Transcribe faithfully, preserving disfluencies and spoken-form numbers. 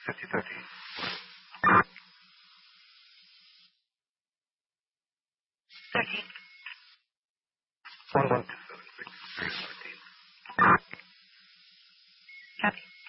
thirty, thirty. thirty. One, one, two, seven, six, three, fourteen. Copy.